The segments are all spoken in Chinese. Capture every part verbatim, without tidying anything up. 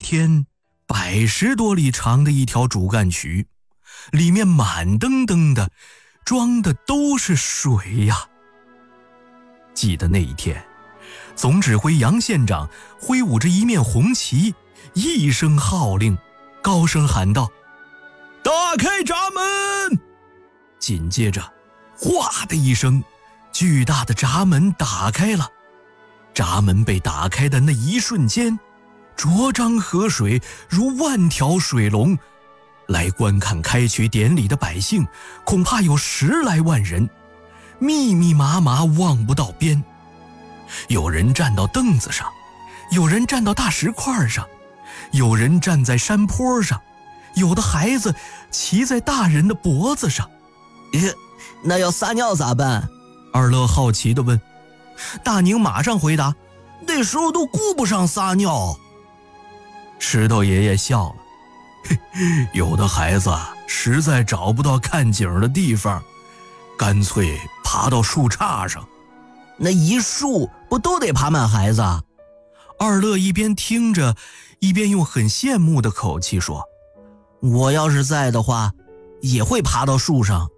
天，百十多里长的一条主干渠，里面满登登的装的都是水呀。记得那一天，总指挥杨县长挥舞着一面红旗，一声号令，高声喊道：打开闸门！紧接着哗的一声，巨大的闸门打开了。闸门被打开的那一瞬间，浊漳河水如万条水龙，来观看开渠典礼的百姓恐怕有十来万人，密密麻麻望不到边。有人站到凳子上，有人站到大石块上，有人站在山坡上，有的孩子骑在大人的脖子上。 咦，那要撒尿咋办？ 二乐好奇地问。 大宁马上回答：那时候都顾不上撒尿。 石头爷爷笑了，有的孩子实在找不到看景的地方，干脆爬到树杈上。 那一树不都得爬满孩子？ 二乐一边听着，一边用很羡慕的口气说： 我要是在的话，也会爬到树上。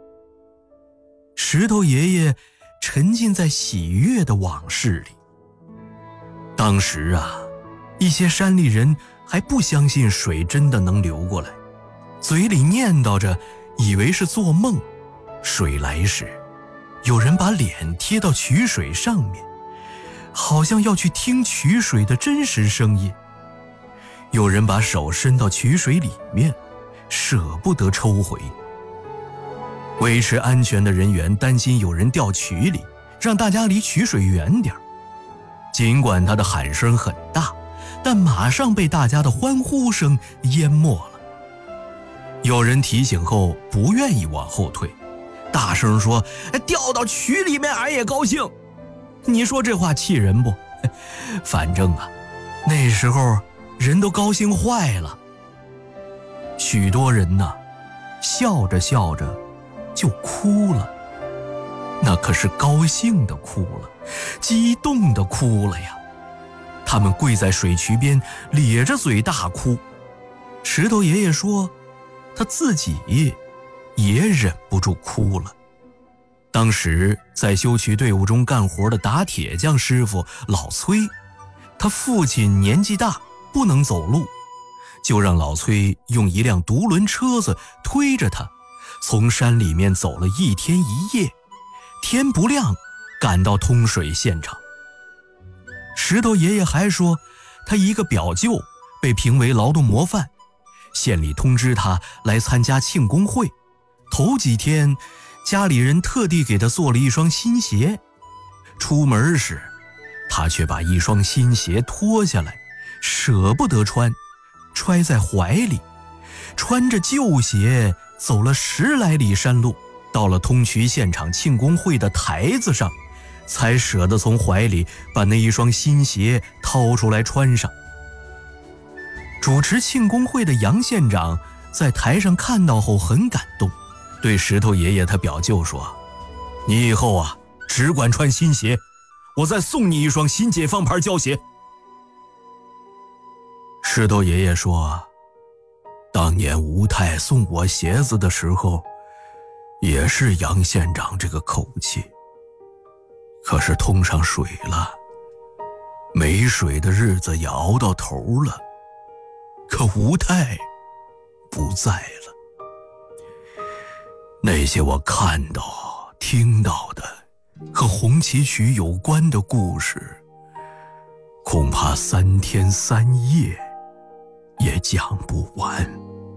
石头爷爷沉浸在喜悦的往事里。当时啊，一些山里人还不相信水真的能流过来，嘴里念叨着，以为是做梦。水来时，有人把脸贴到渠水上面，好像要去听渠水的真实声音。有人把手伸到渠水里面，舍不得抽回。维持安全的人员担心有人掉渠里，让大家离渠水远点。尽管他的喊声很大，但马上被大家的欢呼声淹没了。有人提醒后不愿意往后退，大声说：掉到渠里面俺也高兴。你说这话气人不？反正啊，那时候人都高兴坏了。许多人呢，笑着笑着就哭了，那可是高兴的哭了，激动的哭了呀。他们跪在水渠边，咧着嘴大哭。石头爷爷说，他自己也忍不住哭了。当时在修渠队伍中干活的打铁匠师傅老崔，他父亲年纪大，不能走路，就让老崔用一辆独轮车子推着他，从山里面走了一天一夜，天不亮赶到通水现场。石头爷爷还说，他一个表舅被评为劳动模范，县里通知他来参加庆功会。头几天家里人特地给他做了一双新鞋，出门时他却把一双新鞋脱下来，舍不得穿，揣在怀里，穿着旧鞋走了十来里山路，到了通渠现场庆功会的台子上，才舍得从怀里把那一双新鞋掏出来穿上。主持庆功会的杨县长在台上看到后很感动，对石头爷爷他表舅说：你以后啊，只管穿新鞋，我再送你一双新解放牌胶鞋。石头爷爷说，当年吴太送我鞋子的时候，也是杨县长这个口气。可是通上水了，没水的日子也熬到头了，可吴太不在了。那些我看到听到的和红旗渠有关的故事，恐怕三天三夜也讲不完。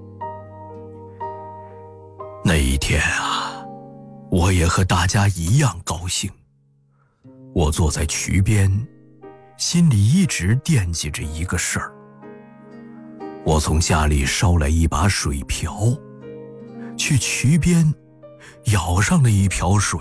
那一天啊，我也和大家一样高兴。我坐在渠边，心里一直惦记着一个事儿。我从家里捎来一把水瓢，去渠边舀上了一瓢水。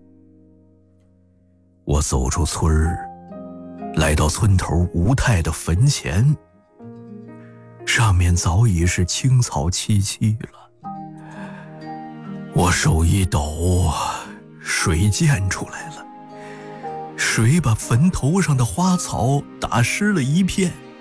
我走出村儿，来到村头吴太的坟前，上面早已是青草萋萋了。我手一抖，水溅出来了，水把坟头上的花草打湿了一片。